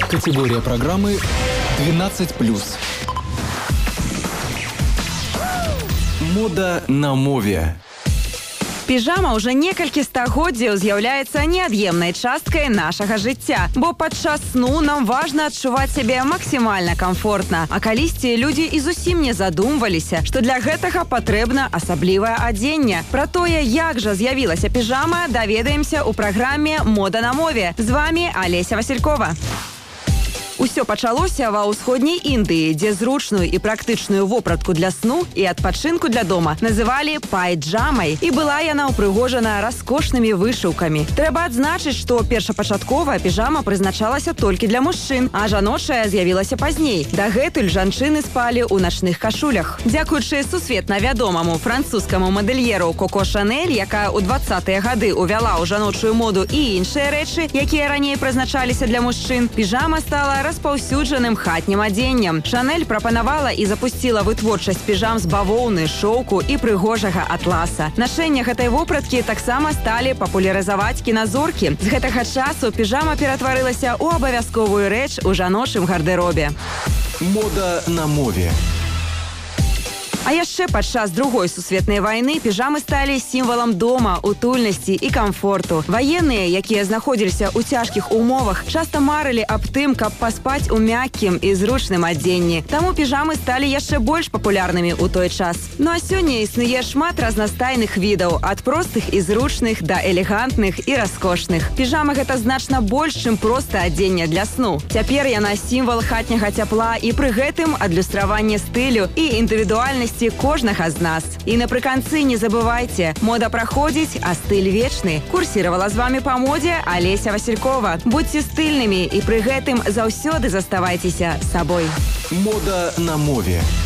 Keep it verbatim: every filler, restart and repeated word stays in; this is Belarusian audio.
Категория программы двенадцать плюс. Мода на мове. Піжама ўжо некалькі стагоддзяў з'яўляецца неад'емнай часткай нашага жыцця, бо падчас сну нам важна адчуваць сябе максімальна камфортна. А калісьці людзі і зусім не задумваліся, што для гэтага патрэбна асаблівае адзенне. Пра тое, як жа з'явілася піжама, даведаемся ў праграме «Мода на мове». З вамі Алеся Василькова. Усё пачалося ва ўсходняй Індыі, дзе зручную і практычную вопратку для сну і адпачынку для дома называлі пайджамай, і была яна ўпрыгожана раскошнымі вышыўкамі. Трэба адзначыць, што першапачаткова піжама прызначалася толькі для мужчын, а жаночая з'явілася пазней. Дагэтуль жанчыны спалі ў начных кашулях. Дзякуючы сусветна вядомаму французскаму мадэльеру Коко Шанель, якая ў дваццатыя гады ўвяла ў жаночую моду і іншыя рэчы, якія раней прызначаліся для мужчын, піжама стала распаўсюджаным хатнім адзеннем. Шанель прапанавала і запусціла вытворчасць піжам з бавоўны, шоўку і прыгожага атласа. Нашэнне гэтай вопраткі таксама сталі папулярызаваць кіназоркі. З гэтага часу піжама ператварылася ў абавязковую рэч у жаночым гардэробе. Мода на мове. А яшчэ падчас другой сусветнай вайны піжамы сталі сімвалам дома, утульнасці і камфорту. Ваенныя, якія знаходзіліся ў цяжкіх умовах, часта марылі аб тым, каб паспаць у мяккім і зручным адзенні. Таму піжамы сталі яшчэ больш папулярнымі ў той час. Ну а сёння існуе шмат разнастайных відаў, ад простых і зручных да элегантных і раскошных. Піжама гэта значна больш, чым проста адзенне для сну. Цяпер яна сімвал хатняга цяпла і пры гэтым адлюстраванне стылю і індывідуальнасці кожнага з нас. І напрыканцы не забывайце, мода праходзіць, а стыль вечны. Курсіравала з вамі па модзе Алеся Василькова. Будьце стыльнымі і пры гэтым заўсёды заставайцеся сабой. Мода на мове.